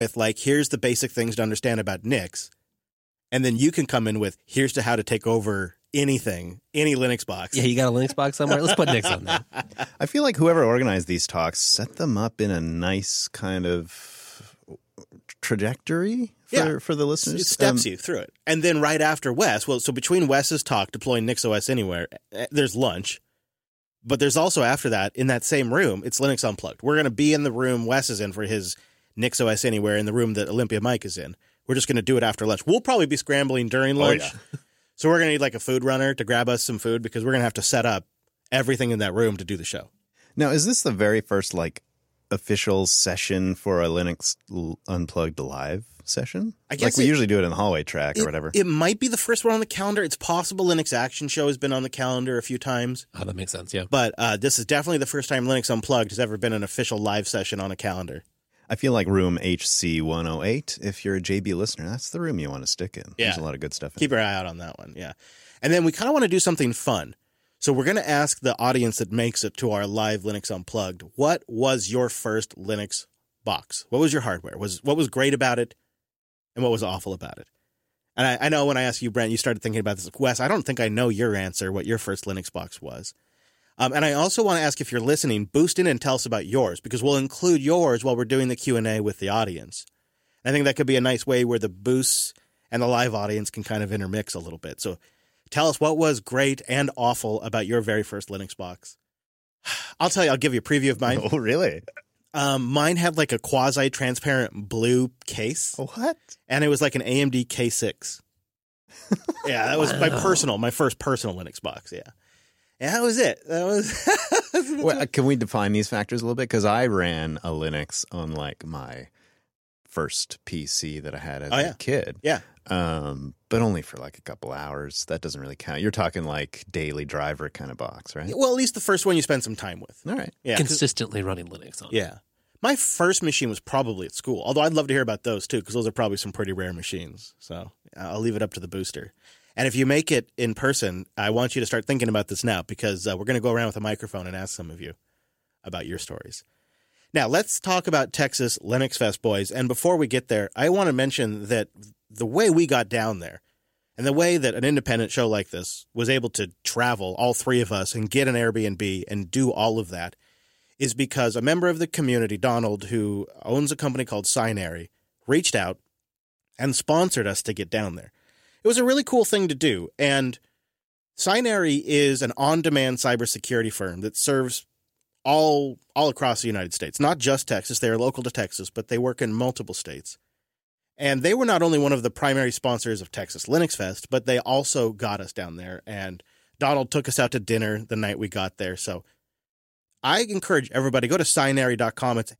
with like, here's the basic things to understand about Nix. And then you can come in with, here's to how to take over anything, any Linux box. Yeah, you got a Linux box somewhere? Let's put Nix on there. I feel like whoever organized these talks set them up in a nice kind of trajectory for the listeners. It steps you through it. And then right after Wes, so between Wes's talk, deploying NixOS Anywhere, there's lunch. But there's also after that, in that same room, it's Linux Unplugged. We're going to be in the room Wes is in for his NixOS Anywhere, in the room that Olympia Mike is in. We're just going to do it after lunch. We'll probably be scrambling during lunch. Oh, yeah. So we're going to need like a food runner to grab us some food because we're going to have to set up everything in that room to do the show. Now, is this the very first like official session for a Linux Unplugged live session? I guess we usually do it in the hallway track or whatever. It might be the first one on the calendar. It's possible Linux Action Show has been on the calendar a few times. Oh, that makes sense, yeah. But this is definitely the first time Linux Unplugged has ever been an official live session on a calendar. I feel like room HC108, if you're a JB listener, that's the room you want to stick in. Yeah. There's a lot of good stuff in Keep your eye out on that one, yeah. And then we kind of want to do something fun. So we're going to ask the audience that makes it to our live Linux Unplugged, what was your first Linux box? What was your hardware? What was great about it, and what was awful about it? And I know when I asked you, Brent, you started thinking about this. Wes, I don't think I know your answer, what your first Linux box was. And I also want to ask, if you're listening, boost in and tell us about yours, because we'll include yours while we're doing the Q&A with the audience. I think that could be a nice way where the boosts and the live audience can kind of intermix a little bit. So tell us what was great and awful about your very first Linux box. I'll tell you, I'll give you a preview of mine. Oh, really? Mine had like a quasi-transparent blue case. What? And it was like an AMD K6. Yeah, that was my first personal Linux box, yeah. And that was it. That was. Well, can we define these factors a little bit? Because I ran a Linux on like my first PC that I had as a kid. Yeah. But only for like a couple hours. That doesn't really count. You're talking like daily driver kind of box, right? Well, at least the first one you spend some time with. All right. Yeah. Consistently running Linux on. Yeah. My first machine was probably at school, although I'd love to hear about those too, because those are probably some pretty rare machines. So I'll leave it up to the booster. And if you make it in person, I want you to start thinking about this now, because we're going to go around with a microphone and ask some of you about your stories. Now, let's talk about Texas Linux Fest, boys. And before we get there, I want to mention that the way we got down there and the way that an independent show like this was able to travel, all three of us, and get an Airbnb and do all of that is because a member of the community, Donald, who owns a company called Signary, reached out and sponsored us to get down there. It was a really cool thing to do, and Signary is an on-demand cybersecurity firm that serves all across the United States, not just Texas. They are local to Texas, but they work in multiple states. And they were not only one of the primary sponsors of Texas Linux Fest, but they also got us down there, and Donald took us out to dinner the night we got there. So I encourage everybody, go to Signary.com. It's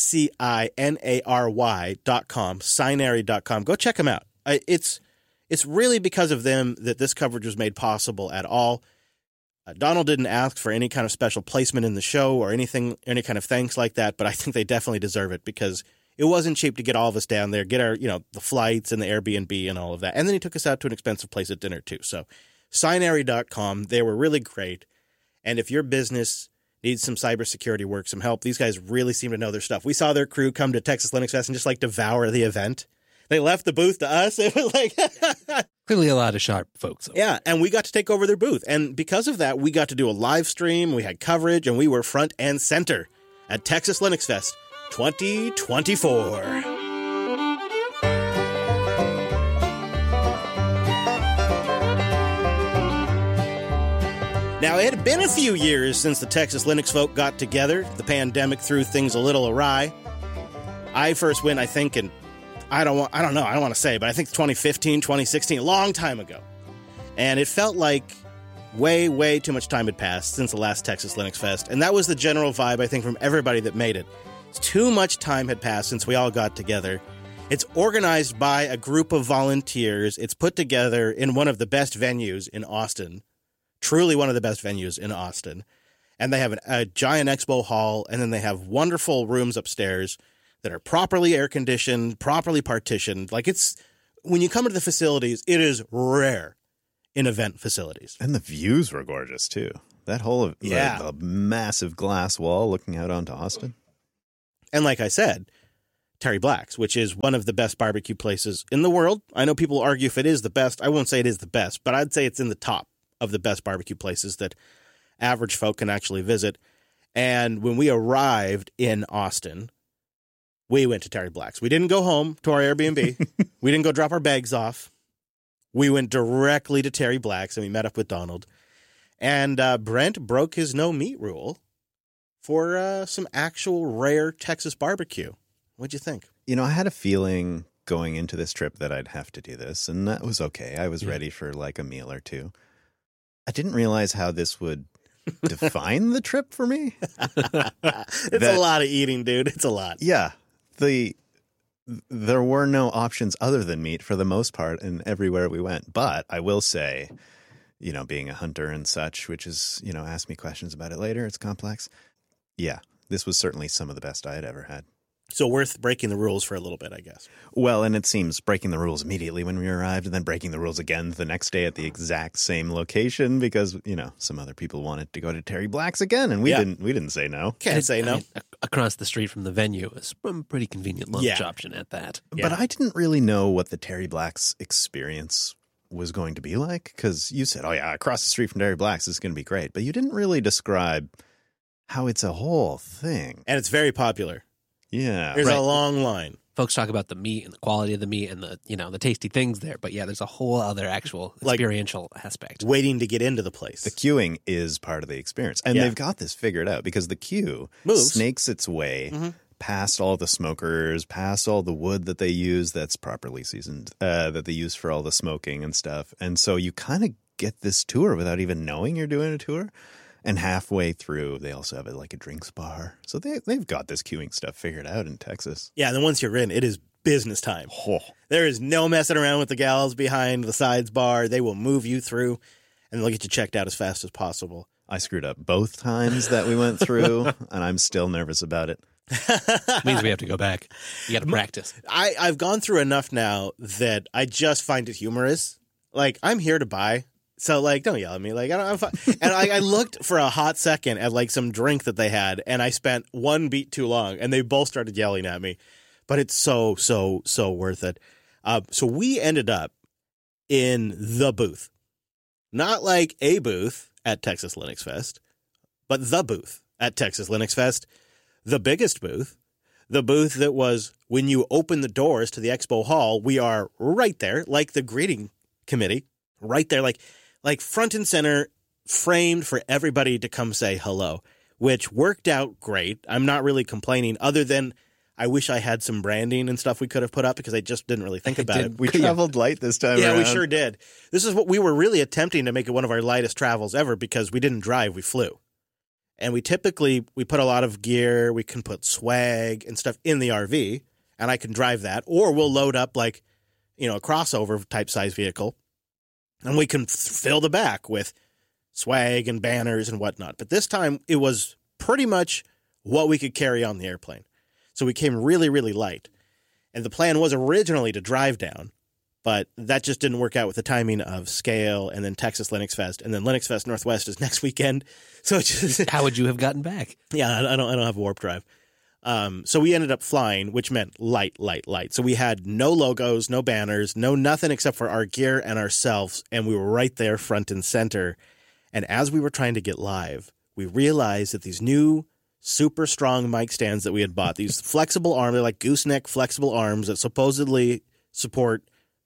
SCINARY.com, Signary.com. Go check them out. It's really because of them that this coverage was made possible at all. Donald didn't ask for any kind of special placement in the show or any kind of thanks like that, but I think they definitely deserve it, because it wasn't cheap to get all of us down there, get our, the flights and the Airbnb and all of that. And then he took us out to an expensive place at dinner too. So Signary.com, they were really great. And if your business needs some cybersecurity work, some help, these guys really seem to know their stuff. We saw their crew come to Texas Linux Fest and just like devour the event. They left the booth to us. It was like clearly a lot of sharp folks. Yeah, and we got to take over their booth. And because of that, we got to do a live stream. We had coverage, and we were front and center at Texas Linux Fest 2024. Now, it had been a few years since the Texas Linux folk got together. The pandemic threw things a little awry. I first went, I think, in I don't want to say, but I think 2015, 2016, a long time ago. And it felt like way, way too much time had passed since the last Texas Linux Fest. And that was the general vibe, I think, from everybody that made it. Too much time had passed since we all got together. It's organized by a group of volunteers. It's put together in one of the best venues in Austin. Truly one of the best venues in Austin. And they have a giant expo hall, and then they have wonderful rooms upstairs that are properly air-conditioned, properly partitioned. Like, it's, when you come to the facilities, it is rare in event facilities. And the views were gorgeous, too. That whole the massive glass wall looking out onto Austin. And like I said, Terry Black's, which is one of the best barbecue places in the world. I know people argue if it is the best. I won't say it is the best, but I'd say it's in the top of the best barbecue places that average folk can actually visit. And when we arrived in Austin, we went to Terry Black's. We didn't go home to our Airbnb. We didn't go drop our bags off. We went directly to Terry Black's, and we met up with Donald. And Brent broke his no meat rule for some actual rare Texas barbecue. What'd you think? You know, I had a feeling going into this trip that I'd have to do this, and that was okay. I was ready for like a meal or two. I didn't realize how this would define the trip for me. It's a lot of eating, dude. It's a lot. Yeah. There were no options other than meat for the most part and everywhere we went. But I will say, you know, being a hunter and such, which is, you know, ask me questions about it later. It's complex. Yeah, this was certainly some of the best I had ever had. So worth breaking the rules for a little bit, I guess. Well, and it seems breaking the rules immediately when we arrived and then breaking the rules again the next day at the exact same location because, you know, some other people wanted to go to Terry Black's again and we didn't say no. Can't say no. I mean, across the street from the venue is a pretty convenient lunch option at that. But I didn't really know what the Terry Black's experience was going to be like because you said, oh yeah, across the street from Terry Black's is going to be great. But you didn't really describe how it's a whole thing. And it's very popular. Yeah. There's a long line. Folks talk about the meat and the quality of the meat and the, you know, the tasty things there. But yeah, there's a whole other actual experiential aspect. Waiting to get into the place. The queuing is part of the experience. And they've got this figured out because the queue snakes its way past all the smokers, past all the wood that they use that's properly seasoned, that they use for all the smoking and stuff. And so you kind of get this tour without even knowing you're doing a tour. And halfway through, they also have like a drinks bar. So they've got this queuing stuff figured out in Texas. Yeah, and then once you're in, it is business time. Oh. There is no messing around with the gals behind the sides bar. They will move you through, and they'll get you checked out as fast as possible. I screwed up both times that we went through, and I'm still nervous about it. Means we have to go back. You got to practice. I've gone through enough now that I just find it humorous. Like, I'm here to buy. So, like, don't yell at me. Like, I'm fine. And I looked for a hot second at, like, some drink that they had, and I spent one beat too long, and they both started yelling at me. But it's so worth it. So we ended up in the booth. Not like a booth at Texas Linux Fest, but the booth at Texas Linux Fest. The biggest booth. The booth that was, when you open the doors to the expo hall, we are right there, like the greeting committee. Right there, like front and center, framed for everybody to come say hello, which worked out great. I'm not really complaining, other than I wish I had some branding and stuff we could have put up because I just didn't really think about it. We traveled light this time around. We sure did. This is what we were really attempting to make it one of our lightest travels ever because we didn't drive, we flew. And we put a lot of gear, we can put swag and stuff in the RV, and I can drive that. Or we'll load up like, you know, a crossover type size vehicle. And we can fill the back with swag and banners and whatnot. But this time, it was pretty much what we could carry on the airplane. So we came really, really light. And the plan was originally to drive down, but that just didn't work out with the timing of Scale and then Texas Linux Fest. And then Linux Fest Northwest is next weekend. So it's just, how would you have gotten back? Yeah, I don't have a warp drive. So we ended up flying, which meant light. So we had no logos, no banners, no nothing except for our gear and ourselves. And we were right there front and center. And as we were trying to get live, we realized that these new super strong mic stands that we had bought, these flexible arms, they're like gooseneck flexible arms that supposedly support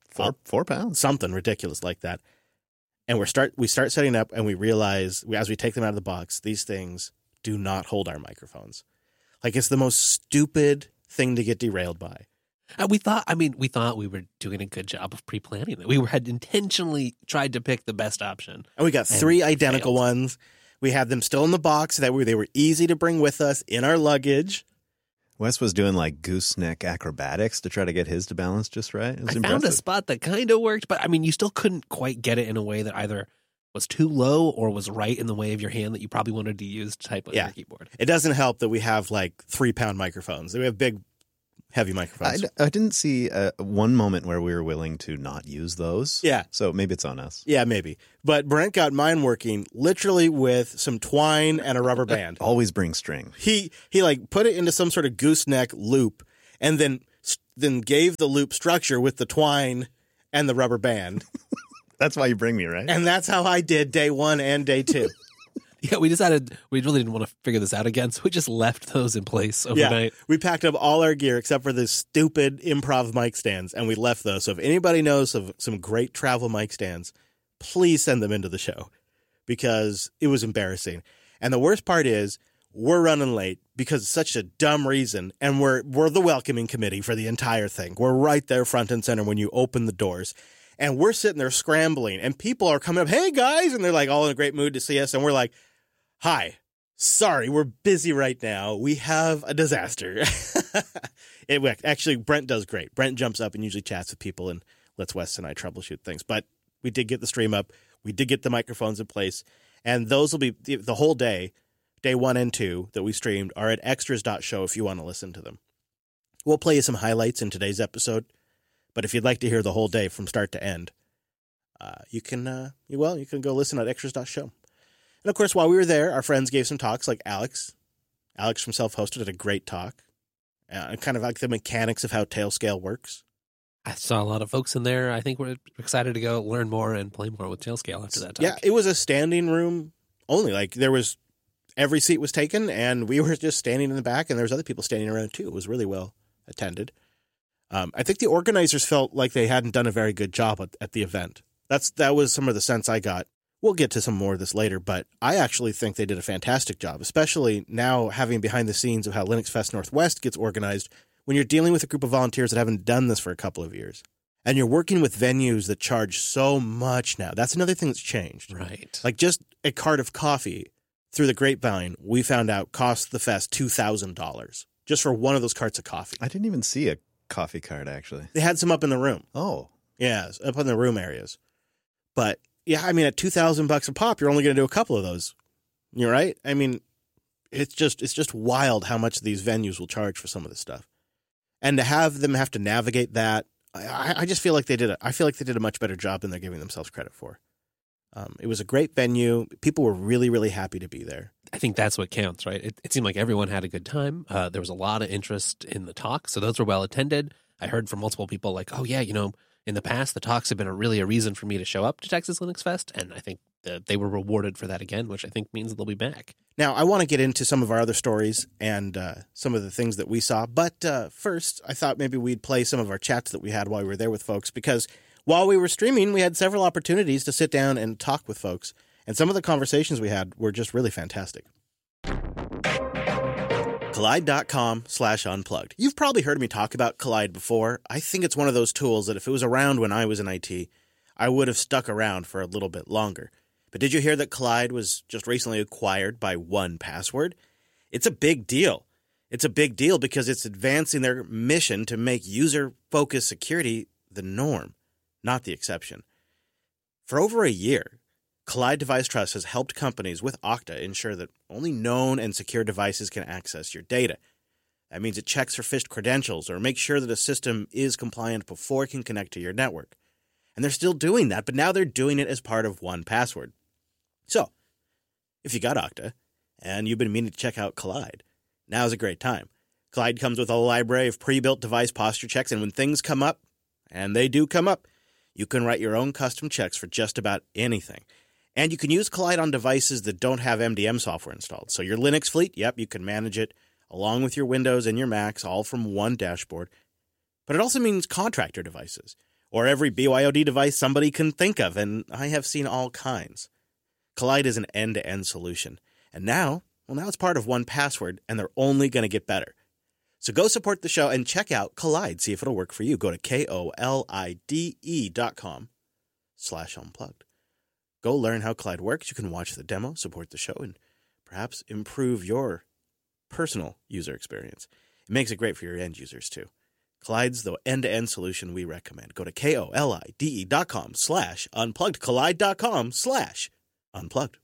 4 pounds, something ridiculous like that. And we start setting up and we realize as we take them out of the box, these things do not hold our microphones. Like, it's the most stupid thing to get derailed by. We thought we were doing a good job of pre-planning it. We had intentionally tried to pick the best option. And we got 3 identical ones. We had them still in the box. They were easy to bring with us in our luggage. Wes was doing like gooseneck acrobatics to try to get his to balance just right. It was found a spot that kind of worked, but I mean, you still couldn't quite get it in a way that either was too low or was right in the way of your hand that you probably wanted to use to type on your keyboard. It doesn't help that we have like 3-pound microphones. We have big, heavy microphones. I didn't see one moment where we were willing to not use those. Yeah. So maybe it's on us. Yeah, maybe. But Brent got mine working literally with some twine and a rubber band. Always bring string. He like put it into some sort of gooseneck loop and then gave the loop structure with the twine and the rubber band. That's why you bring me, right? And that's how I did day 1 and day 2. Yeah, we decided we really didn't want to figure this out again, so we just left those in place overnight. Yeah, we packed up all our gear except for the stupid improv mic stands, and we left those. So if anybody knows of some great travel mic stands, please send them into the show, because it was embarrassing. And the worst part is we're running late because it's such a dumb reason, and we're the welcoming committee for the entire thing. We're right there front and center when you open the doors. And we're sitting there scrambling, and people are coming up, hey, guys, and they're like all in a great mood to see us, and we're like, hi, sorry, we're busy right now. We have a disaster. Actually, Brent does great. Brent jumps up and usually chats with people and lets Wes and I troubleshoot things. But we did get the stream up. We did get the microphones in place. And those will be the whole day 1 and 2 that we streamed are at extras.show if you want to listen to them. We'll play you some highlights in today's episode. But if you'd like to hear the whole day from start to end, you can go listen at extras.show. And, of course, while we were there, our friends gave some talks, like Alex. Alex from Self-Hosted did a great talk. Kind of like the mechanics of how Tailscale works. I saw a lot of folks in there. I think we're excited to go learn more and play more with Tailscale after that talk. Yeah, it was a standing room only. Like, every seat was taken, and we were just standing in the back, and there was other people standing around, too. It was really well attended. I think the organizers felt like they hadn't done a very good job at the event. That was some of the sense I got. We'll get to some more of this later, but I actually think they did a fantastic job, especially now having behind the scenes of how Linux Fest Northwest gets organized when you're dealing with a group of volunteers that haven't done this for a couple of years. And you're working with venues that charge so much now. That's another thing that's changed. Right. Like just a cart of coffee through the grapevine, we found out cost the fest $2,000 just for one of those carts of coffee. I didn't even see a coffee cart, actually. They had some up in the room. Oh. Yeah, up in the room areas. But yeah, I mean, at $2,000 a pop, you're only going to do a couple of those. You're right. I mean, it's just wild how much these venues will charge for some of this stuff, and to have them have to navigate that, I just feel like they did a much better job than they're giving themselves credit for. It was a great venue. People were really, really happy to be there. I think that's what counts, right? It seemed like everyone had a good time. There was a lot of interest in the talk, so those were well attended. I heard from multiple people like, oh yeah, in the past, the talks have been a reason for me to show up to Texas Linux Fest, and I think that they were rewarded for that again, which I think means they'll be back. Now, I want to get into some of our other stories and some of the things that we saw, but first, I thought maybe we'd play some of our chats that we had while we were there with folks, because while we were streaming, we had several opportunities to sit down and talk with folks, and some of the conversations we had were just really fantastic. Kolide.com/unplugged. You've probably heard me talk about Kolide before. I think it's one of those tools that if it was around when I was in IT, I would have stuck around for a little bit longer. But did you hear that Kolide was just recently acquired by 1Password? It's a big deal. It's a big deal because it's advancing their mission to make user-focused security the norm, not the exception. For over a year, Kolide Device Trust has helped companies with Okta ensure that only known and secure devices can access your data. That means it checks for phished credentials or makes sure that a system is compliant before it can connect to your network. And they're still doing that, but now they're doing it as part of 1Password. So, if you got Okta and you've been meaning to check out Kolide, now's a great time. Kolide comes with a library of pre-built device posture checks, and when things come up, and they do come up, you can write your own custom checks for just about anything. And you can use Kolide on devices that don't have MDM software installed. So your Linux fleet, yep, you can manage it along with your Windows and your Macs, all from one dashboard. But it also means contractor devices, or every BYOD device somebody can think of, and I have seen all kinds. Kolide is an end-to-end solution. And now it's part of 1Password, and they're only going to get better. So go support the show and check out Kolide, see if it'll work for you. Go to kolide.com/unplugged. Go learn how Kolide works. You can watch the demo, support the show, and perhaps improve your personal user experience. It makes it great for your end users, too. Kollide's the end-to-end solution we recommend. Go to kolide.com/unplugged, kolide.com/unplugged.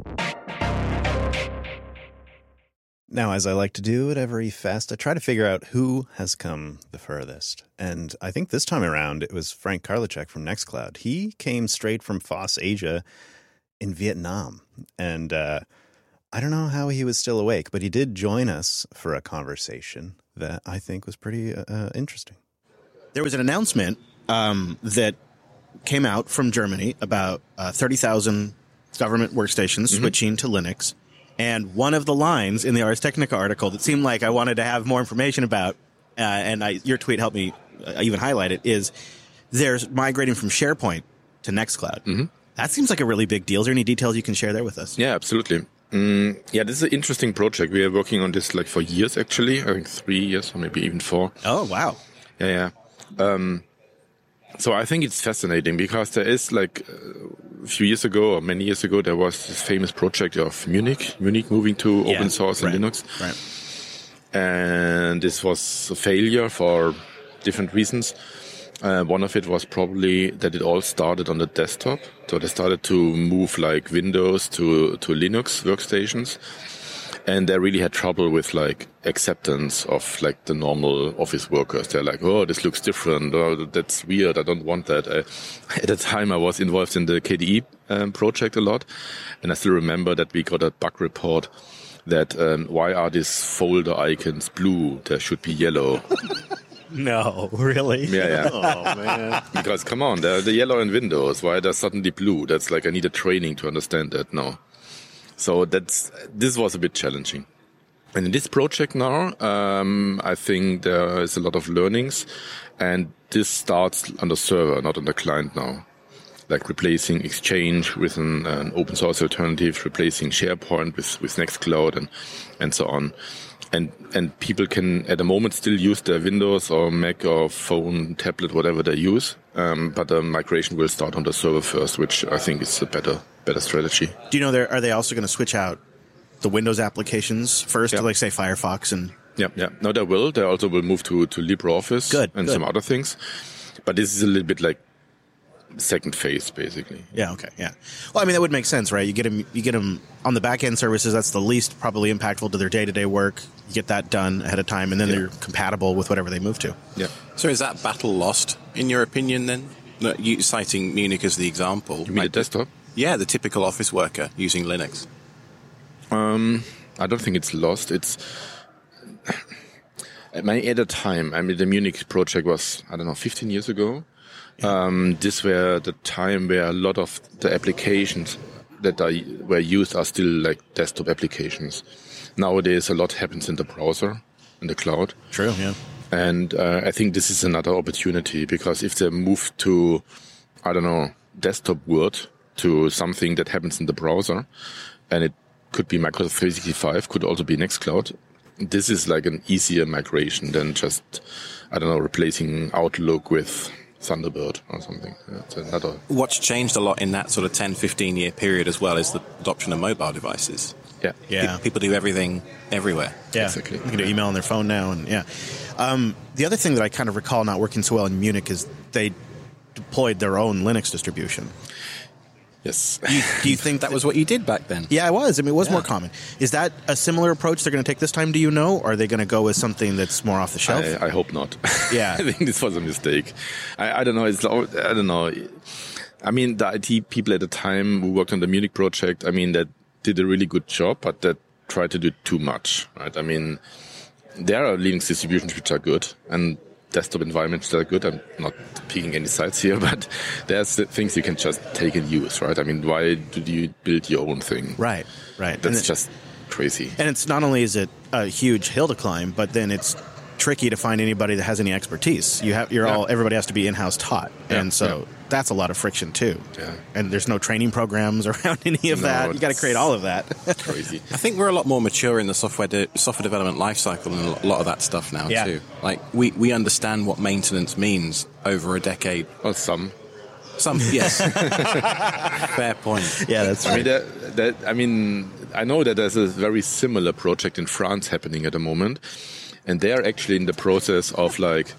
Now, as I like to do at every fest, I try to figure out who has come the furthest. And I think this time around, it was Frank Karlichek from Nextcloud. He came straight from FOSS Asia in Vietnam. And I don't know how he was still awake, but he did join us for a conversation that I think was pretty interesting. There was an announcement that came out from Germany about 30,000 government workstations switching to Linux. And one of the lines in the Ars Technica article that seemed like I wanted to have more information about, your tweet helped me even highlight it, is there's migrating from SharePoint to Nextcloud. Mm-hmm. That seems like a really big deal. Is there any details you can share there with us? Yeah, absolutely. This is an interesting project. We are working on this for years, actually. I think 3 years or maybe even 4. Oh, wow. Yeah. So I think it's fascinating because there is a few years ago or many years ago, there was this famous project of Munich moving to open source and Linux. Right. And this was a failure for different reasons. One of it was probably that it all started on the desktop. So they started to move Windows to Linux workstations. And they really had trouble with acceptance of the normal office workers. They're like, oh, this looks different. Oh, that's weird. I don't want that. At the time, I was involved in the KDE project a lot. And I still remember that we got a bug report that why are these folder icons blue? They should be yellow. No, really? Yeah. Oh, man. Because come on, they're the yellow in Windows. Why are they suddenly blue? That's I need a training to understand that now. So this was a bit challenging. And in this project now, I think there is a lot of learnings, and this starts on the server, not on the client now. Replacing Exchange with an open source alternative, replacing SharePoint with Nextcloud and so on. And people can at the moment still use their Windows or Mac or phone, tablet, whatever they use. But the migration will start on the server first, which I think is a better strategy. Do you know, are they also going to switch out the Windows applications first to say Firefox and... Yeah. No, they will. They also will move to LibreOffice and some other things. But this is a little bit second phase, basically. Yeah, okay, yeah. Well, I mean, that would make sense, right? You get them on the back-end services. That's the least probably impactful to their day-to-day work. You get that done ahead of time, and then they're compatible with whatever they move to. Yeah. So is that battle lost, in your opinion, then? You citing Munich as the example. You mean the desktop? Yeah, the typical office worker using Linux. I don't think it's lost. It's... At the time, the Munich project was, 15 years ago. This were the time where a lot of the applications that were used are still desktop applications. Nowadays, a lot happens in the browser, in the cloud. True, yeah. And I think this is another opportunity because if they move to, desktop Word to something that happens in the browser, and it could be Microsoft 365, could also be Nextcloud, this is an easier migration than just, replacing Outlook with Thunderbird or something. It's another. What's changed a lot in that sort of 10, 15-year period as well is the adoption of mobile devices. Yeah. People do everything everywhere. Yeah, exactly. You can do email on their phone now, and the other thing that I kind of recall not working so well in Munich is they deployed their own Linux distribution. Yes. Do you think that was what you did back then? Yeah, it was. I mean, it was more common. Is that a similar approach they're going to take this time? Do you know? Or are they going to go with something that's more off the shelf? I hope not. Yeah. I think this was a mistake. I don't know. I don't know. I mean, the IT people at the time who worked on the Munich project, that did a really good job, but that tried to do too much, right? I mean, there are Linux distributions which are good, and desktop environments that are good. I'm not picking any sides here, but there's things you can just take and use, right? I mean, why do you build your own thing? Right. That's just crazy. And it's not only is it a huge hill to climb, but then it's tricky to find anybody that has any expertise. Everybody has to be in-house taught, and so that's a lot of friction too. Yeah. And there's no training programs around any of that. You got to create all of that. Crazy. I think we're a lot more mature in the software development lifecycle and a lot of that stuff now too. We understand what maintenance means over a decade. Well, some, yes. Fair point. Yeah, that's right. I know that there's a very similar project in France happening at the moment. And they are actually in the process of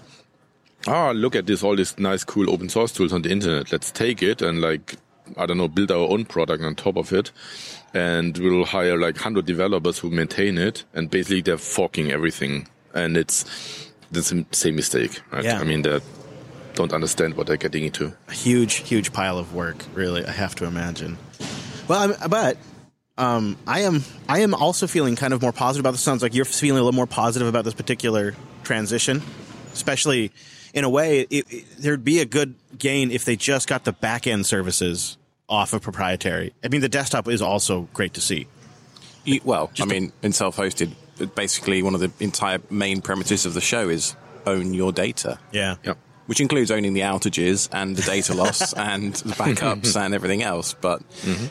look at all these nice, cool open source tools on the internet. Let's take it and build our own product on top of it. And we'll hire 100 developers who maintain it. And basically they're forking everything. And it's the same mistake, right? Yeah. They don't understand what they're getting into. A huge pile of work, really, I have to imagine. Well, I am also feeling kind of more positive about this. Sounds like you're feeling a little more positive about this particular transition, especially in a way. There'd be a good gain if they just got the back end services off of proprietary. I mean, the desktop is also great to see. In self-hosted, basically one of the entire main premises of the show is own your data. Yeah. Yep. Which includes owning the outages and the data loss and the backups and everything else. But,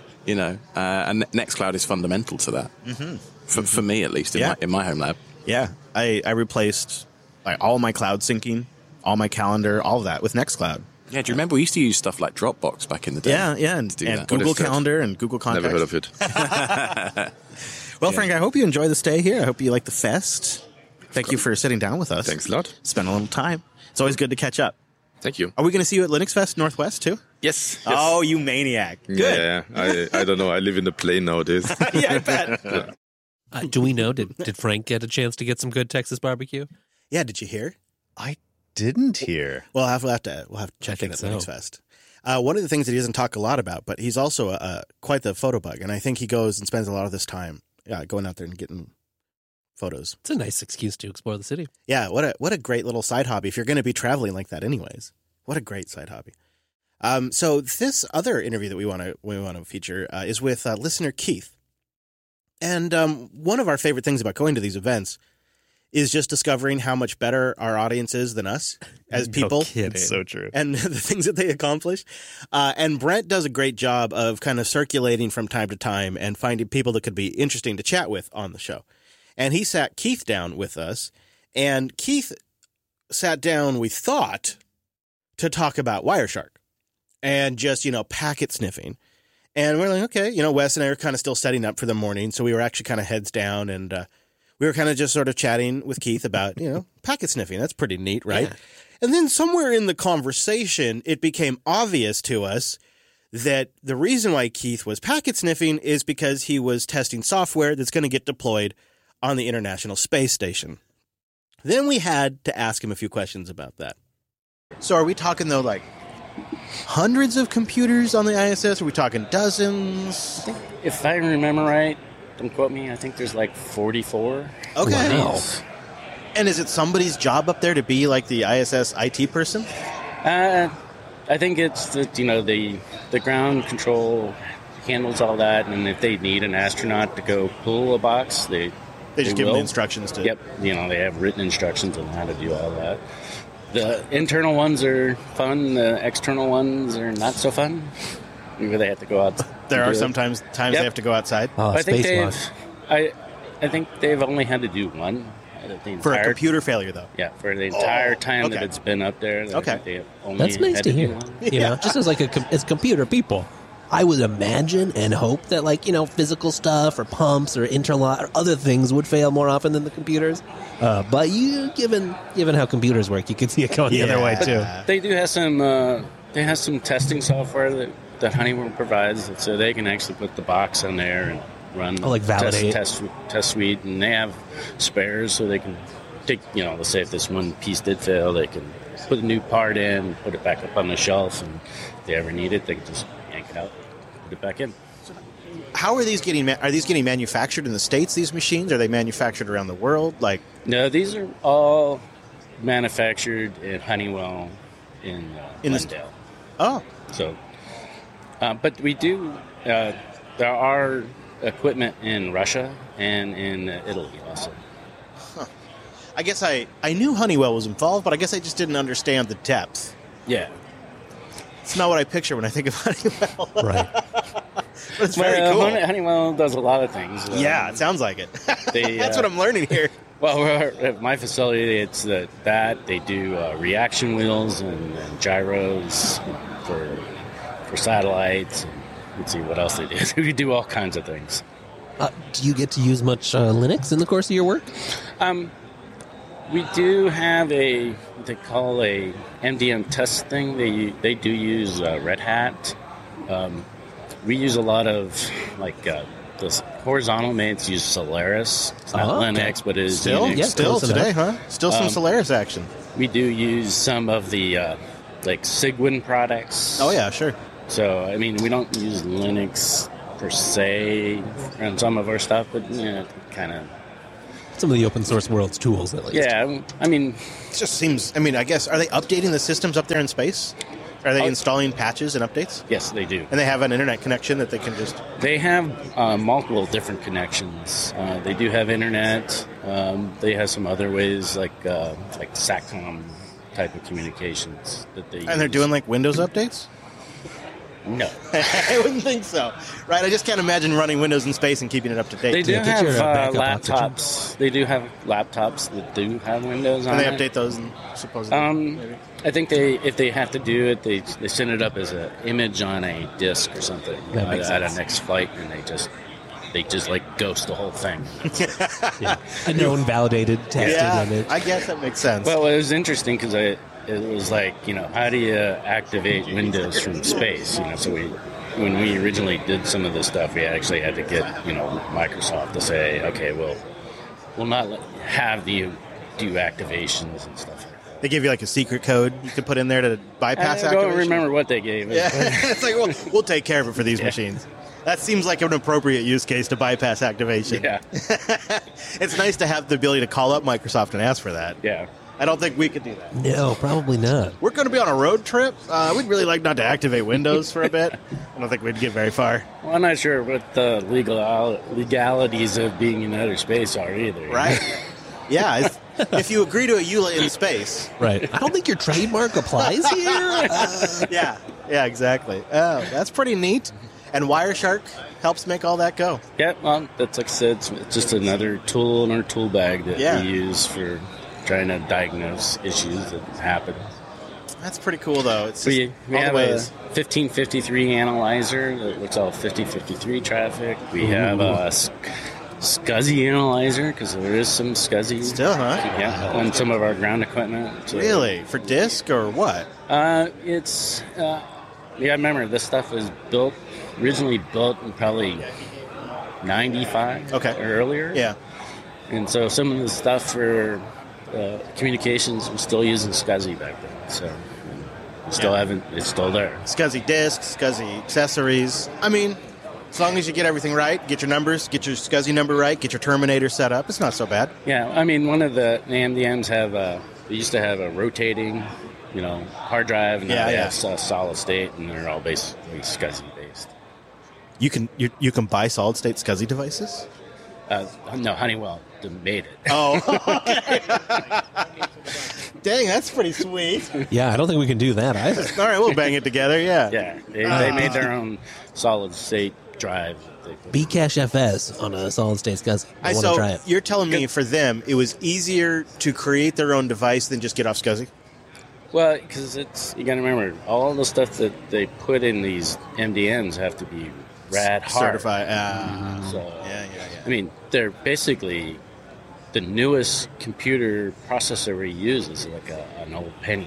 and Nextcloud is fundamental to that. For me, at least, in my home lab. Yeah. I replaced all my cloud syncing, all my calendar, all of that with Nextcloud. Yeah, do you remember we used to use stuff like Dropbox back in the day? Yeah, and Google Calendar and Google Contacts. Never heard of it. Well, Frank, I hope you enjoy the stay here. I hope you like the fest. Thank you for sitting down with us. Thanks a lot. Spend a little time. It's always good to catch up. Thank you. Are we going to see you at Linux Fest Northwest, too? Yes. Oh, you maniac. Good. Yeah, I don't know. I live in the plane nowadays. Yeah, I bet. Do we know, did Frank get a chance to get some good Texas barbecue? Yeah, did you hear? I didn't hear. We'll have to check in at Linux Fest. One of the things that he doesn't talk a lot about, but he's also quite the photo bug, and I think he goes and spends a lot of this time going out there and getting photos. It's a nice excuse to explore the city. Yeah, what a great little side hobby if you're going to be traveling like that anyways. What a great side hobby. So this other interview that we want to feature is with listener Keith. And one of our favorite things about going to these events is just discovering how much better our audience is than us as people. It's so true. And the things that they accomplish. And Brent does a great job of kind of circulating from time to time and finding people that could be interesting to chat with on the show. And he sat Keith down with us, and Keith sat down, we thought, to talk about Wireshark and just, packet sniffing. And we're like, okay, Wes and I are kind of still setting up for the morning, so we were actually kind of heads down, and we were kind of just sort of chatting with Keith about, packet sniffing. That's pretty neat, right? Yeah. And then somewhere in the conversation, it became obvious to us that the reason why Keith was packet sniffing is because he was testing software that's going to get deployed on the International Space Station. Then we had to ask him a few questions about that. So are we talking, though, like hundreds of computers on the ISS? Are we talking dozens? I think, if I remember right, don't quote me, I think there's like 44. Okay. Wow. And is it somebody's job up there to be like the ISS IT person? I think it's the ground control handles all that, and if they need an astronaut to go pull a box, they just give them the instructions to... Yep. They have written instructions on how to do all that. The internal ones are fun. The external ones are not so fun. Maybe they have to go out. There are sometimes they have to go outside. Oh, I think they've only had to do one. For a computer failure, though. Yeah, for the entire time that it's been up there. Okay. That's nice to hear. Just as computer people, I would imagine and hope that, physical stuff or pumps or interlock or other things would fail more often than the computers. But given how computers work, you could see it going the other way too. They do have some. They have some testing software that Honeywell provides, so they can actually put the box on there and run validate test suite, and they have spares so they can take. Let's say if this one piece did fail, they can put a new part in, put it back up on the shelf, and if they ever need it, they can just yank it out, put it back in. How are these getting? Are these getting manufactured in the States? These machines, are they manufactured around the world? No, these are all manufactured at Honeywell in Glendale. So, but we do. There are equipment in Russia and in Italy also. Huh. I guess I knew Honeywell was involved, but I guess I just didn't understand the depth. Yeah. It's not what I picture when I think of Honeywell. Right. But it's very cool. Honeywell does a lot of things. Yeah, it sounds like it. That's what I'm learning here. Well, at my facility, it's that they do reaction wheels and gyros for satellites. Let's see what else they do. We do all kinds of things. Do you get to use much Linux in the course of your work? We do have what they call a MDM test thing. They do use Red Hat. We use a lot of this horizontal mates use Solaris. It's not Linux, but it is still Unix. Still today, huh? Still some Solaris action. We do use some of the Cygwin products. Oh yeah, sure. So we don't use Linux per se on some of our stuff, but kind of. some of the open source world's tools, at least. Yeah, I mean, It just seems. I mean, I guess are they updating the systems up there in space? Are they installing patches and updates? yes, they do. And they have an internet connection that they can just. They have multiple different connections. They do have internet. They have some other ways, like SATCOM type of communications that they use. And they're doing like Windows updates? No. I wouldn't think so. Right? I just can't imagine running Windows in space and keeping it up to date. They do get have your, backup laptops. They do have laptops that do have Windows on And they it. update those and supposedly. Maybe. I think if they have to do it, they send it up as an image on a disk or something That makes at a sense. next flight, and they just like ghost the whole thing. A known, validated, tested Yeah, image. I guess that makes sense. Well, it was interesting because it was like, how do you activate Windows from space? So when we originally did some of this stuff, we actually had to get Microsoft to say, okay, well, we'll not have you do activations and stuff. They give you like a secret code you could put in there to bypass I don't activation. remember what they gave us. Yeah, it's like we'll take care of it for these machines. That seems like an appropriate use case to bypass activation. Yeah, It's nice to have the ability to call up Microsoft and ask for that. yeah. I don't think we could do that. No, probably not. We're going to be on a road trip. We'd really like not to activate Windows for a bit. I don't think we'd get very far. Well, I'm not sure what the legalities of being in outer space are either. Right? Yeah. If you agree to a EULA in space. Right. I don't think your trademark applies here. Yeah. Yeah, exactly. Oh, that's pretty neat. And Wireshark helps make all that go. Yeah, well, that's like I said, it's just another tool in our tool bag that Yeah. we use for trying to diagnose issues that happen. That's pretty cool, though. It's We just all have the a ways. 1553 analyzer that looks all 5053 traffic. We have a SCSI analyzer because there is some SCSI. Still, huh? Yeah, on some of our ground equipment. So, Really? For disk or what? Yeah, I remember this stuff was originally built in probably 95 Okay. or earlier. Yeah. And so some of the stuff for communications was still using SCSI back then. So we still haven't, it's still there. SCSI disks, SCSI accessories. I mean, as long as you get everything right, get your numbers, get your SCSI number right, get your terminator set up, it's not so bad. Yeah, I mean, one of the MDMs have, they used to have a rotating, hard drive, and now they have solid state, and they're all basically SCSI based. You can buy solid state SCSI devices? No, Honeywell made it. Oh, okay. Dang, that's pretty sweet. Yeah, I don't think we can do that either. All right, we'll bang it together, yeah. Yeah, they made their own solid state drive. Bcache FS on a solid state SCSI. I want to try it. You're telling me for them, it was easier to create their own device than just get off SCSI? Well, because you got to remember, all the stuff that they put in these MDMs have to be rad hard. Certified. So, yeah. I mean, they're basically the newest computer processor we use is like an old Pentium.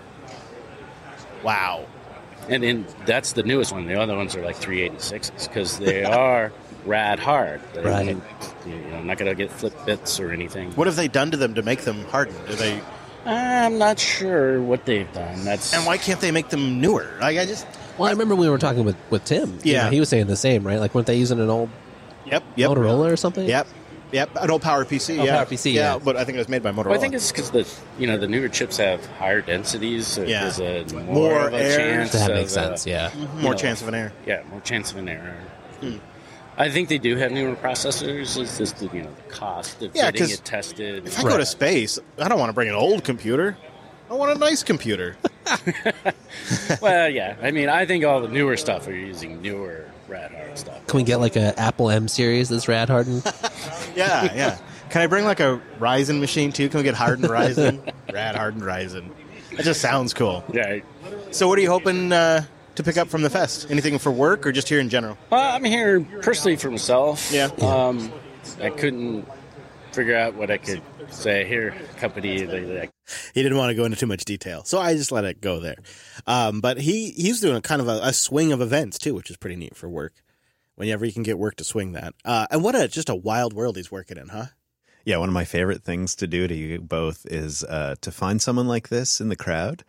Wow. And then that's the newest one. The other ones are like 386s because they are rad hard. Right. You're not going to get flip bits or anything. What have they done to them to make them harden? Do they? I'm not sure what they've done. And why can't they make them newer? Like Well, I remember we were talking with Tim. Yeah. He was saying the same, right? Like, weren't they using an old Yep. Motorola or something? Yep. An old PowerPC. Oh, PowerPC, yeah. But I think it was made by Motorola. Well, I think it's because the newer chips have higher densities, so Yeah. there's a More more of a air. chance. That of, makes sense, yeah. more know, chance of an error. Yeah, more chance of an error. I think they do have newer processors. It's just the cost of Yeah, getting 'cause it tested. If I go to space, I don't want to bring an old computer. I want a nice computer. Well, yeah. I mean, I think all the newer stuff are using newer rad hard stuff. Can we get like a Apple M series that's rad hardened? Yeah. Can I bring like a Ryzen machine too? Can we get hardened Ryzen? Rad hardened Ryzen. That just sounds cool. Yeah. So what are you hoping to pick up from the fest? Anything for work or just here in general? I'm here personally for myself. Yeah. I couldn't figure out what I could say here. Company that He didn't want to go into too much detail, so I just let it go there. But he's doing a kind of a swing of events too, which is pretty neat for work. Whenever you can get work to swing that, and what just a wild world he's working in, huh? Yeah, one of my favorite things to do to you both is to find someone like this in the crowd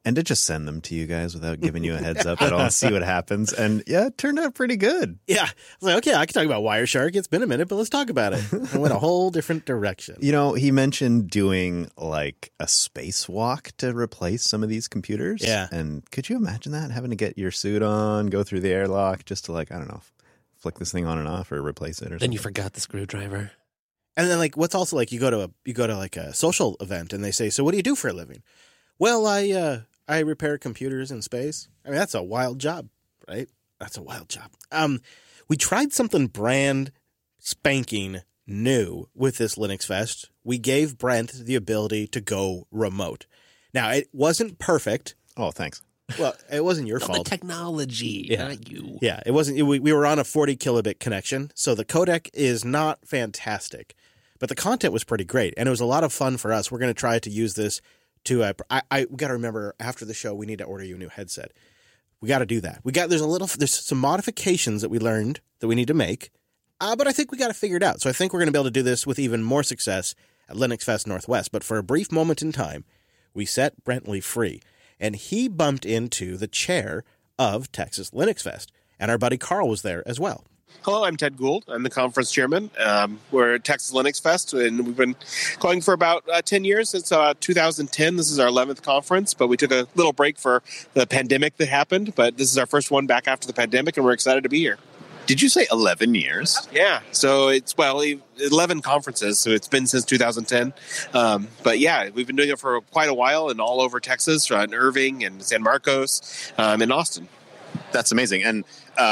And to just send them to you guys without giving you a heads up at all, see what happens. And yeah, it turned out pretty good. Yeah. I was like, okay, I can talk about Wireshark. It's been a minute, but let's talk about it. I went a whole different direction. You know, he mentioned doing like a spacewalk to replace some of these computers. Yeah. And could you imagine that? Having to get your suit on, go through the airlock just to like, I don't know, flick this thing on and off or replace it or something. Then you forgot the screwdriver. And then like what's also like you go to like a social event and they say, so what do you do for a living? Well, I repair computers in space. I mean, that's a wild job, right? That's a wild job. We tried something brand spanking new with this Linux Fest. We gave Brent the ability to go remote. Now, it wasn't perfect. Oh, thanks. Well, it wasn't your fault. The technology, not you. Yeah, it wasn't. We were on a 40 kilobit connection, so the codec is not fantastic, but the content was pretty great, and it was a lot of fun for us. We're going to try to use this to we got to remember after the show we need to order you a new headset. We got to do that. There's some modifications that we learned that we need to make, but I think we got to figure it out. So I think we're going to be able to do this with even more success at Linux Fest Northwest. But for a brief moment in time, we set Brentley free, and he bumped into the chair of Texas Linux Fest, and our buddy Carl was there as well. Hello, I'm Ted Gould. I'm the conference chairman. We're at Texas Linux Fest, and we've been going for about 10 years. Since 2010. This is our 11th conference, but we took a little break for the pandemic that happened. But this is our first one back after the pandemic, and we're excited to be here. Did you say 11 years? Yeah. So it's, 11 conferences. So it's been since 2010. But yeah, we've been doing it for quite a while and all over Texas, in Irving and San Marcos, and Austin. That's amazing. And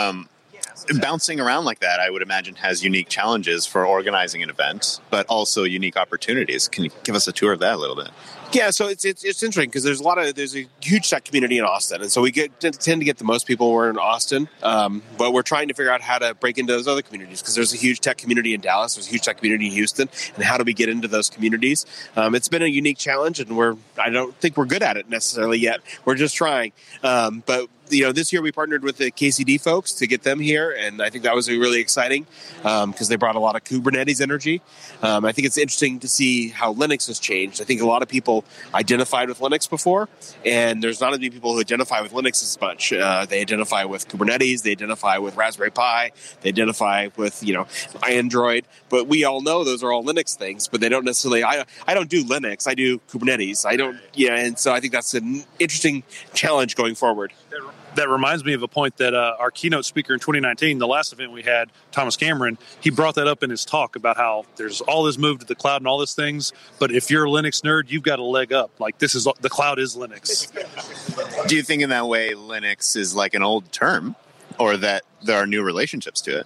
bouncing around like that, I would imagine, has unique challenges for organizing an event, but also unique opportunities. Can you give us a tour of that a little bit? Yeah, so it's interesting because there's a huge tech community in Austin, and so we tend to get the most people who are in Austin, but we're trying to figure out how to break into those other communities because there's a huge tech community in Dallas, there's a huge tech community in Houston, and how do we get into those communities? It's been a unique challenge, and I don't think we're good at it necessarily yet. We're just trying, but this year we partnered with the KCD folks to get them here, and I think that was really exciting because they brought a lot of Kubernetes energy. I think it's interesting to see how Linux has changed. I think a lot of people identified with Linux before, and there's not as many people who identify with Linux as much. They identify with Kubernetes, they identify with Raspberry Pi, they identify with Android, but we all know those are all Linux things, but they don't necessarily. I don't do Linux, I do Kubernetes. And so I think that's an interesting challenge going forward. That reminds me of a point that our keynote speaker in 2019, the last event we had, Thomas Cameron, he brought that up in his talk about how there's all this move to the cloud and all these things, but if you're a Linux nerd, you've got a leg up. Like the cloud is Linux. Do you think in that way Linux is like an old term, or that there are new relationships to it?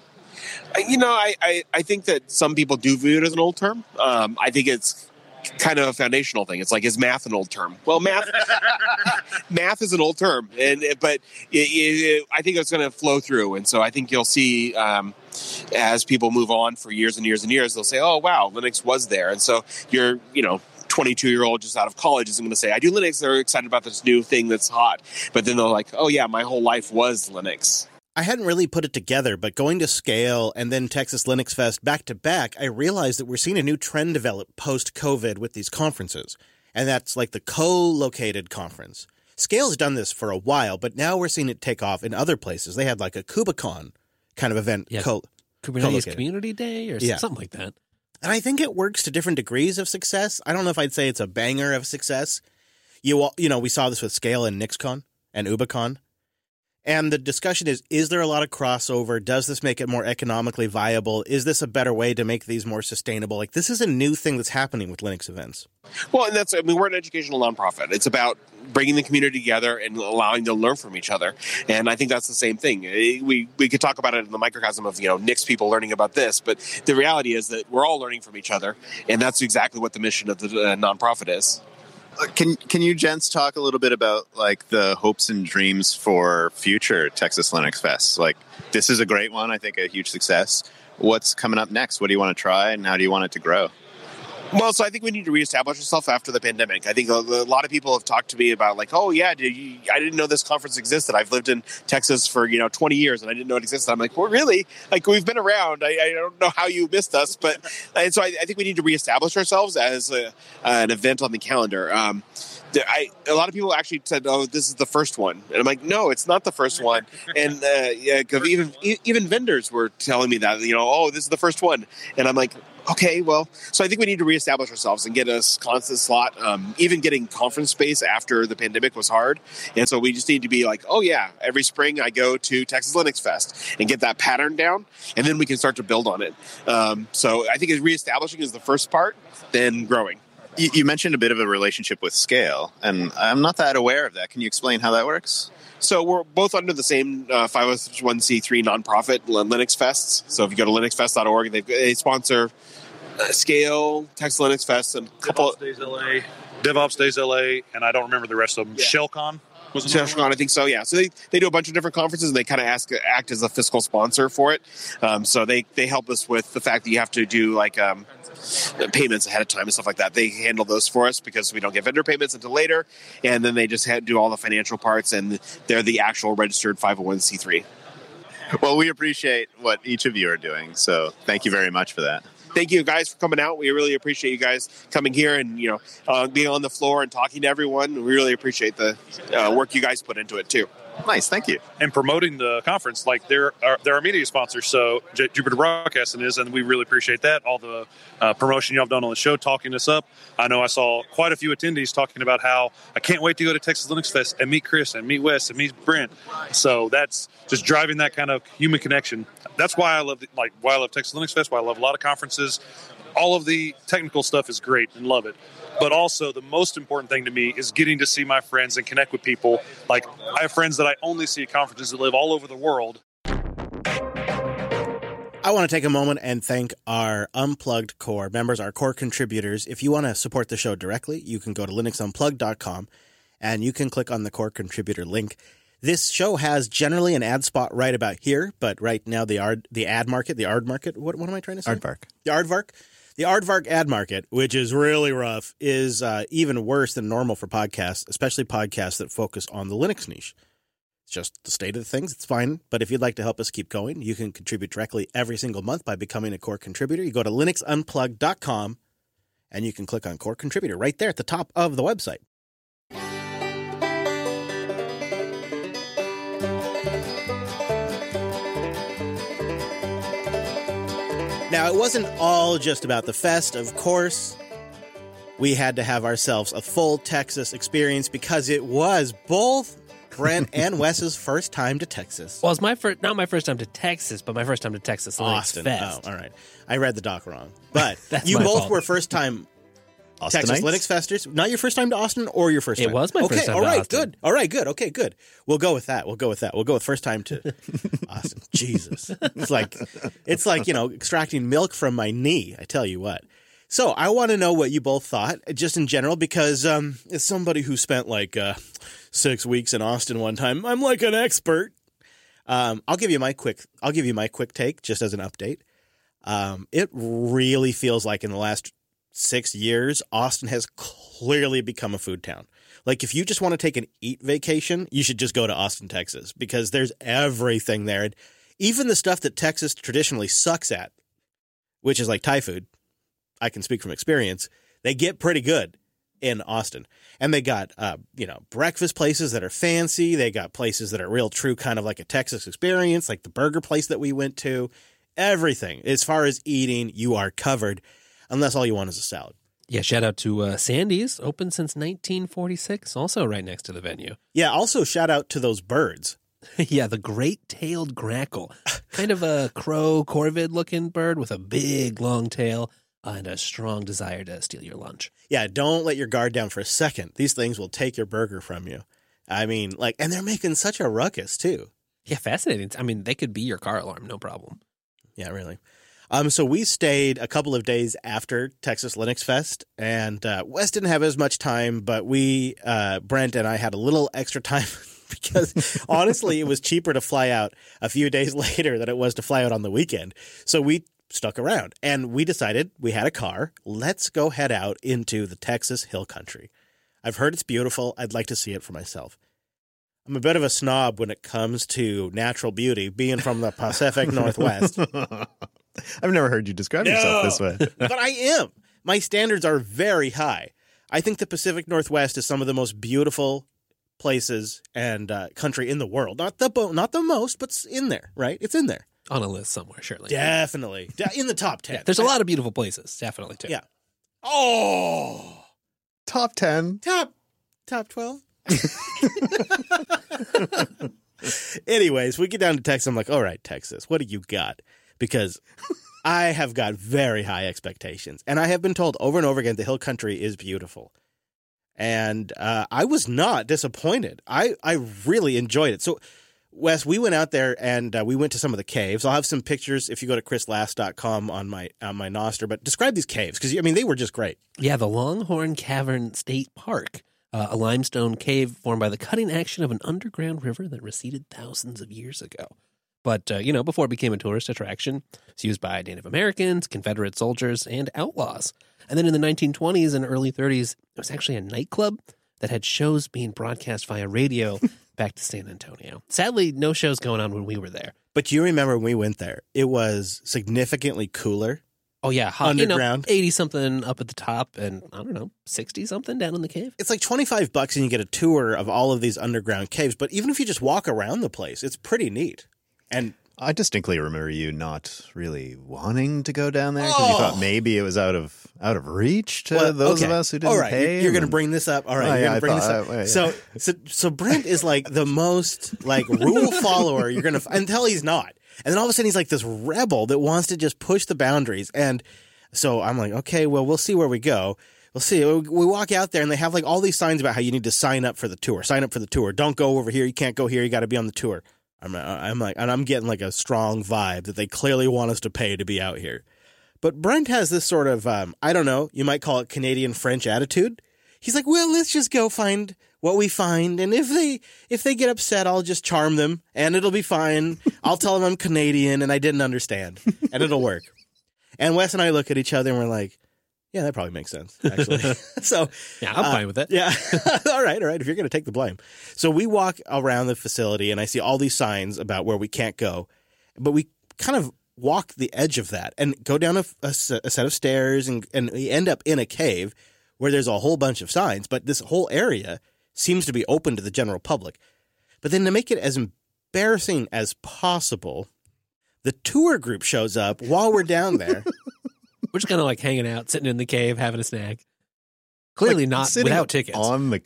I think that some people do view it as an old term. I think it's kind of a foundational thing. It's like, is math an old term? Well, math is an old term, but I think it's going to flow through, and so I think you'll see as people move on for years and years and years, they'll say, "Oh, wow, Linux was there," and so you're 22-year-old just out of college isn't going to say, "I do Linux." They're excited about this new thing that's hot, but then they're like, "Oh yeah, my whole life was Linux." I hadn't really put it together, but going to Scale and then Texas Linux Fest back to back, I realized that we're seeing a new trend develop post-COVID with these conferences, and that's like the co-located conference. Scale's done this for a while, but now we're seeing it take off in other places. They had like a KubeCon kind of event. Yeah, Kubernetes Community Day or something like that. And I think it works to different degrees of success. I don't know if I'd say it's a banger of success. We saw this with Scale and NixCon and UbiCon. And the discussion is there a lot of crossover? Does this make it more economically viable? Is this a better way to make these more sustainable? Like, this is a new thing that's happening with Linux events. Well, and we're an educational nonprofit. It's about bringing the community together and allowing them to learn from each other. And I think that's the same thing. We could talk about it in the microcosm of, Nix people learning about this, but the reality is that we're all learning from each other. And that's exactly what the mission of the nonprofit is. Can you gents talk a little bit about like the hopes and dreams for future Texas Linux Fest? Like, this is a great one. I think a huge success. What's coming up next? What do you want to try, and how do you want it to grow? Well, so I think we need to reestablish ourselves after the pandemic. I think a lot of people have talked to me about like, oh yeah, I didn't know this conference existed. I've lived in Texas for 20 years and I didn't know it existed. I'm like, well, really? Like, we've been around. I don't know how you missed us, and so I think we need to reestablish ourselves as an event on the calendar. a lot of people actually said, "Oh, this is the first one," and I'm like, "No, it's not the first one." And even vendors were telling me that, "Oh, this is the first one," and I'm like, "Okay, well." So I think we need to reestablish ourselves and get a constant slot. Even getting conference space after the pandemic was hard, and so we just need to be like, "Oh yeah, every spring I go to Texas Linux Fest," and get that pattern down, and then we can start to build on it. So I think reestablishing is the first part, then growing. You mentioned a bit of a relationship with Scale, and I'm not that aware of that. Can you explain how that works? So we're both under the same 501c3 nonprofit Linux Fests. So if you go to linuxfest.org, they sponsor Scale, Texas Linux Fest, and a couple DevOps Days LA, and I don't remember the rest of them. Yeah. ShellCon. ShellCon, I think so, yeah. So they do a bunch of different conferences, and they kind of act as a fiscal sponsor for it. So they help us with the fact that you have to do payments ahead of time and stuff like that. They handle those for us because we don't get vendor payments until later, and then they just do all the financial parts, and they're the actual registered 501c3. Well, we appreciate what each of you are doing, so thank you very much for that. Thank you guys for coming out. We really appreciate you guys coming here and being on the floor and talking to everyone. We really appreciate the work you guys put into it too. Nice, thank you. And promoting the conference, like they're our media sponsors, so Jupiter Broadcasting is, and we really appreciate that. All the promotion y'all have done on the show, talking us up. I know I saw quite a few attendees talking about how I can't wait to go to Texas Linux Fest and meet Chris and meet Wes and meet Brent. So that's just driving that kind of human connection. That's why I love Texas Linux Fest. Why I love a lot of conferences. All of the technical stuff is great and love it. But also the most important thing to me is getting to see my friends and connect with people. Like I have friends that I only see at conferences that live all over the world. I want to take a moment and thank our Unplugged core members, our core contributors. If you want to support the show directly, you can go to linuxunplugged.com and you can click on the core contributor link. This show has generally an ad spot right about here, but right now the ad market, the ARD market, what am I trying to say? Aardvark. The Aardvark. The Aardvark ad market, which is really rough, is even worse than normal for podcasts, especially podcasts that focus on the Linux niche. It's just the state of the things. It's fine. But if you'd like to help us keep going, you can contribute directly every single month by becoming a core contributor. You go to linuxunplugged.com and you can click on core contributor right there at the top of the website. Now, it wasn't all just about the fest, of course. We had to have ourselves a full Texas experience because it was both Brent and Wes's first time to Texas. Well, it's not my first time to Texas, but my first time to Texas Linux Austin. Fest. Oh, all right. I read the doc wrong. But you both were first time Texas Linux Festers. Not your first time to Austin or your first time? It was my first time to Austin. Good. All right, good. Okay, good. We'll go with that. We'll go with first time to Austin. Jesus. It's like, extracting milk from my knee, I tell you what. So I want to know what you both thought, just in general, because as somebody who spent 6 weeks in Austin one time, I'm like an expert. I'll give you my quick take just as an update. It really feels like in the last 6 years, Austin has clearly become a food town. Like, if you just want to take an eat vacation, you should just go to Austin, Texas, because there's everything there. And even the stuff that Texas traditionally sucks at, which is like Thai food, I can speak from experience, they get pretty good in Austin. And they got, breakfast places that are fancy. They got places that are real true, kind of like a Texas experience, like the burger place that we went to. Everything. As far as eating, you are covered. Unless all you want is a salad. Yeah, shout out to Sandy's, open since 1946, also right next to the venue. Yeah, also shout out to those birds. Yeah, the great-tailed grackle. Kind of a crow corvid-looking bird with a big, long tail and a strong desire to steal your lunch. Yeah, don't let your guard down for a second. These things will take your burger from you. I mean, and they're making such a ruckus, too. Yeah, fascinating. I mean, they could be your car alarm, no problem. Yeah, really. So we stayed a couple of days after Texas Linux Fest, and Wes didn't have as much time, but Brent and I had a little extra time because honestly, it was cheaper to fly out a few days later than it was to fly out on the weekend. So we stuck around, and we decided we had a car. Let's go head out into the Texas Hill Country. I've heard it's beautiful. I'd like to see it for myself. I'm a bit of a snob when it comes to natural beauty, being from the Pacific Northwest. I've never heard you describe yourself this way. But I am. My standards are very high. I think the Pacific Northwest is some of the most beautiful places and country in the world. Not the most, but it's in there, right? It's in there. On a list somewhere, surely. Definitely. In the top 10. Yeah, there's a lot of beautiful places, definitely, too. Yeah. Oh! Top 10. Top 12? Anyways, we get down to Texas. I'm like, all right, Texas, what do you got? Because I have got very high expectations. And I have been told over and over again the Hill Country is beautiful. And I was not disappointed. I really enjoyed it. So, Wes, we went out there and we went to some of the caves. I'll have some pictures if you go to chrislast.com on my Nostr. But describe these caves, because, I mean, they were just great. Yeah, the Longhorn Cavern State Park, a limestone cave formed by the cutting action of an underground river that receded thousands of years ago. But, before it became a tourist attraction, it's used by Native Americans, Confederate soldiers, and outlaws. And then in the 1920s and early 30s, it was actually a nightclub that had shows being broadcast via radio back to San Antonio. Sadly, no shows going on when we were there. But you remember when we went there, it was significantly cooler. Oh, yeah. Hot, underground. 80-something up at the top and, 60-something down in the cave. It's like $25 and you get a tour of all of these underground caves. But even if you just walk around the place, it's pretty neat. And I distinctly remember you not really wanting to go down there because you thought maybe it was out of reach to those of us who didn't pay. You're going to bring this up. All right, you're going to bring this up. So Brent is like the most rule follower you're going to until he's not. And then all of a sudden he's like this rebel that wants to just push the boundaries. And so I'm like, okay, well, we'll see where we go. We'll see. We walk out there and they have like all these signs about how you need to sign up for the tour. Sign up for the tour. Don't go over here. You can't go here. You got to be on the tour. I'm like, and I'm getting like a strong vibe that they clearly want us to pay to be out here. But Brent has this sort of, I don't know, you might call it Canadian French attitude. He's like, well, let's just go find what we find. And if they get upset, I'll just charm them and it'll be fine. I'll tell them I'm Canadian and I didn't understand and it'll work. And Wes and I look at each other and we're like, yeah, that probably makes sense, actually. So yeah, I'm fine with it. Yeah. All right. If you're going to take the blame. So we walk around the facility and I see all these signs about where we can't go, but we kind of walk the edge of that and go down a set of stairs and we end up in a cave where there's a whole bunch of signs, but this whole area seems to be open to the general public. But then to make it as embarrassing as possible, the tour group shows up while we're down there. We're just kind of like hanging out, sitting in the cave, having a snack. Clearly not without tickets.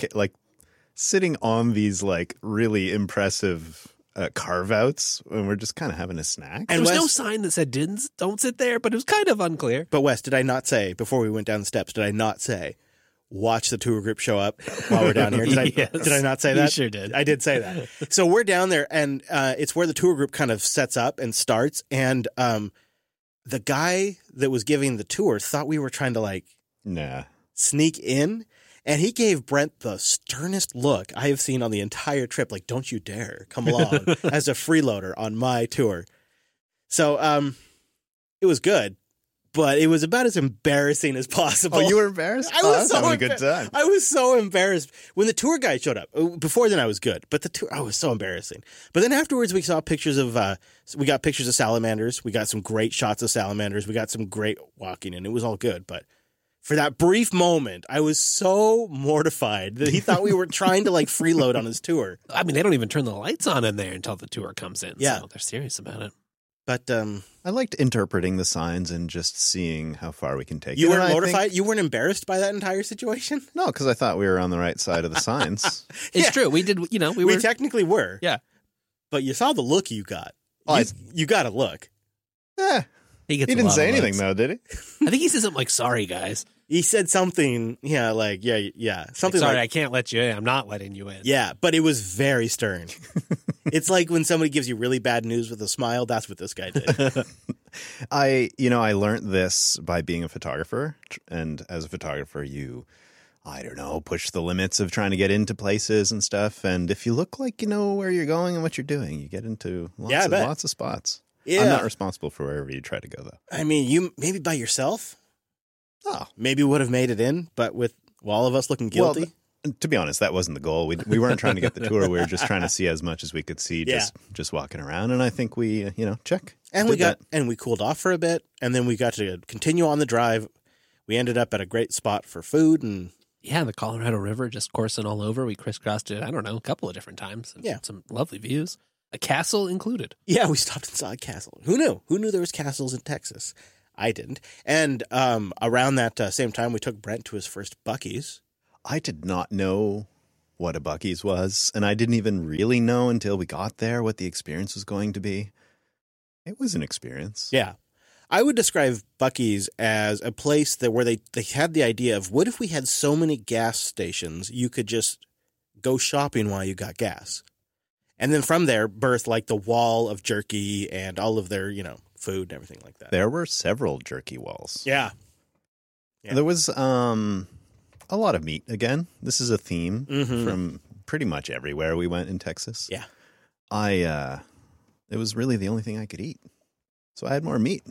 Sitting on these like really impressive carve-outs, and we're just kind of having a snack. And there was no sign that said don't sit there, but it was kind of unclear. But Wes, did I not say, before we went down the steps, did I not say, watch the tour group show up while we're down here? Did I not say that? You sure did. I did say that. So we're down there, and it's where the tour group kind of sets up and starts, and the guy that was giving the tour thought we were trying to sneak in, and he gave Brent the sternest look I have seen on the entire trip. Like, don't you dare come along as a freeloader on my tour. So it was good, but it was about as embarrassing as possible. Oh, you were embarrassed? I was having a good time. I was so embarrassed when the tour guide showed up. Before then, I was good, but the tour, I was so embarrassing. But then afterwards, we saw pictures of we got pictures of salamanders. We got some great shots of salamanders. We got some great walking, and it was all good. But for that brief moment, I was so mortified that he thought we were trying to freeload on his tour. I mean, they don't even turn the lights on in there until the tour comes in. Yeah, so they're serious about it. But I liked interpreting the signs and just seeing how far we can take it. You weren't mortified? You weren't embarrassed by that entire situation? No, because I thought we were on the right side of the signs. It's true. We did, we technically were. Yeah. But you saw the look you got. You got a look. Yeah. He didn't say anything, though, did he? I think he said something like, sorry, guys. He said something, something sorry, I can't let you in. I'm not letting you in. Yeah, but it was very stern. It's like when somebody gives you really bad news with a smile. That's what this guy did. I learned this by being a photographer. And as a photographer, you, push the limits of trying to get into places and stuff. And if you look like you know where you're going and what you're doing, you get into lots of spots. Yeah. I'm not responsible for wherever you try to go, though. I mean, you maybe by yourself. Oh, maybe would have made it in, but with all of us looking guilty. Well, to be honest, that wasn't the goal. We weren't trying to get the tour. We were just trying to see as much as we could see, just walking around. And I think we, check. And we cooled off for a bit, and then we got to continue on the drive. We ended up at a great spot for food, and Yeah, the Colorado River just coursing all over. We crisscrossed it, I don't know, a couple of different times. And some lovely views. A castle included. Yeah, we stopped and saw a castle. Who knew? Who knew there was castles in Texas? I didn't. And around that same time, we took Brent to his first Buc-ee's. I did not know what a Buc-ee's was, and I didn't even really know until we got there what the experience was going to be. It was an experience. Yeah. I would describe Buc-ee's as a place where they had the idea of, what if we had so many gas stations you could just go shopping while you got gas? And then from there birthed like the wall of jerky and all of their, food and everything like that. There were several jerky walls. Yeah. There was a lot of meat again. This is a theme from pretty much everywhere we went in Texas. Yeah. It was really the only thing I could eat. So I had more meat.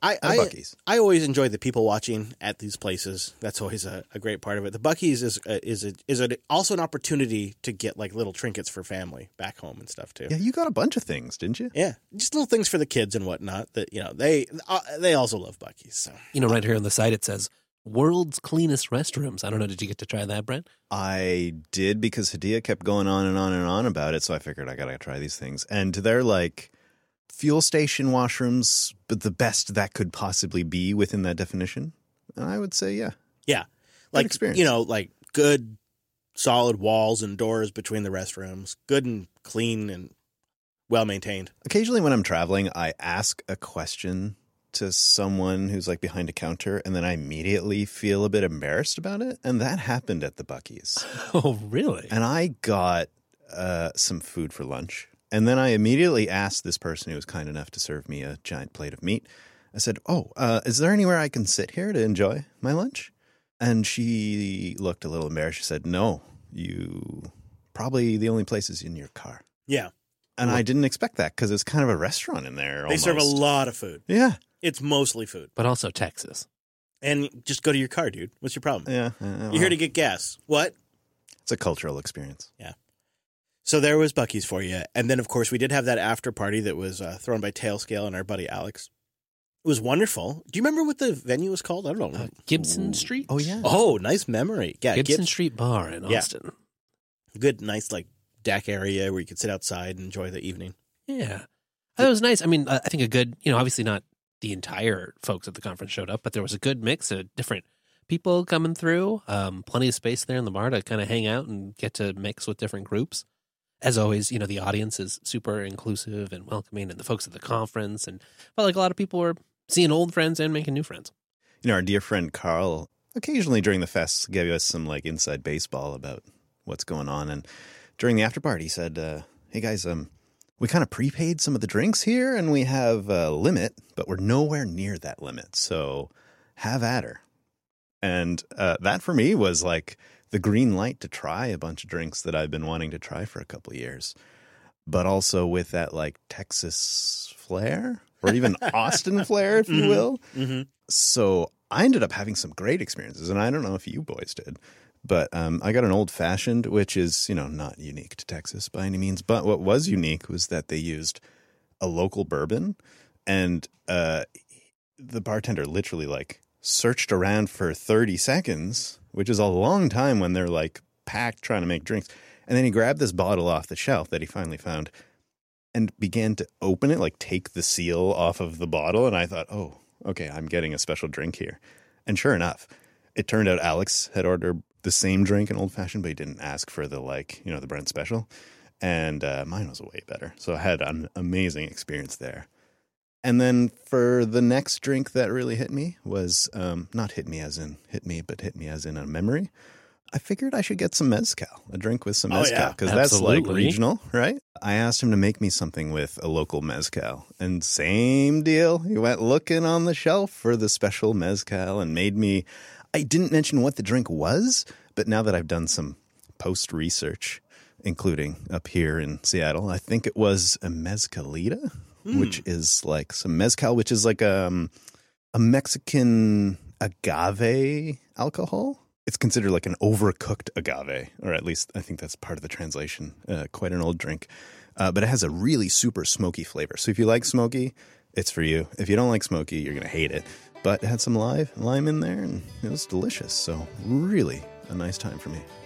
I always enjoy the people watching at these places. That's always a great part of it. The Buc-ee's is also an opportunity to get like little trinkets for family back home and stuff too. Yeah, you got a bunch of things, didn't you? Yeah, just little things for the kids and whatnot. That they also love Buc-ee's. So right here on the site it says world's cleanest restrooms. I don't know. Did you get to try that, Brent? I did, because Hadia kept going on and on and on about it. So I figured I gotta try these things, and they're like fuel station washrooms, but the best that could possibly be within that definition. I would say, yeah. Like experience. Like good solid walls and doors between the restrooms, good and clean and well maintained. Occasionally when I'm traveling, I ask a question to someone who's like behind a counter, and then I immediately feel a bit embarrassed about it. And that happened at the Buc-ee's. Oh, really? And I got some food for lunch. And then I immediately asked this person who was kind enough to serve me a giant plate of meat. I said, is there anywhere I can sit here to enjoy my lunch? And she looked a little embarrassed. She said, no, probably the only place is in your car. Yeah. And I didn't expect that, because it's kind of a restaurant in there. They serve a lot of food. Yeah. It's mostly food. But also Texas. And just go to your car, dude. What's your problem? Yeah. You're here to get gas. What? It's a cultural experience. Yeah. So there was Buc-ee's for you. And then, of course, we did have that after party that was thrown by Tailscale and our buddy Alex. It was wonderful. Do you remember what the venue was called? I don't know. Gibson Street? Oh, yeah. Oh, nice memory. Yeah, Gibson Street Bar in Austin. Good, nice, deck area where you could sit outside and enjoy the evening. Yeah. That was nice. I mean, I think a good, obviously not the entire folks at the conference showed up, but there was a good mix of different people coming through. Plenty of space there in the bar to kind of hang out and get to mix with different groups. As always, the audience is super inclusive and welcoming, and the folks at the conference, and felt like a lot of people were seeing old friends and making new friends. Our dear friend Carl, occasionally during the fests, gave us some inside baseball about what's going on. And during the after party, he said, hey guys, we kind of prepaid some of the drinks here, and we have a limit, but we're nowhere near that limit. So have at her. And that for me was the green light to try a bunch of drinks that I've been wanting to try for a couple of years, but also with that Texas flair, or even Austin flair, if you will. Mm-hmm. So I ended up having some great experiences, and I don't know if you boys did, but I got an old fashioned, which is, not unique to Texas by any means. But what was unique was that they used a local bourbon, and the bartender literally searched around for 30 seconds, which is a long time when they're packed trying to make drinks. And then he grabbed this bottle off the shelf that he finally found and began to open it, take the seal off of the bottle. And I thought, oh, okay, I'm getting a special drink here. And sure enough, it turned out Alex had ordered the same drink, an old fashioned, but he didn't ask for the the Brent special. And mine was way better. So I had an amazing experience there. And then for the next drink that really hit me was, not hit me as in hit me, but hit me as in a memory. I figured I should get some mezcal, a drink with some mezcal, because that's regional, right? I asked him to make me something with a local mezcal, and same deal. He went looking on the shelf for the special mezcal and made me. I didn't mention what the drink was, but now that I've done some post research, including up here in Seattle, I think it was a mezcalita, which is some mezcal, which is a Mexican agave alcohol. It's considered an overcooked agave, or at least I think that's part of the translation. Quite an old drink. But it has a really super smoky flavor. So if you like smoky, it's for you. If you don't like smoky, you're going to hate it. But it had some lime in there, and it was delicious. So really, a nice time for me.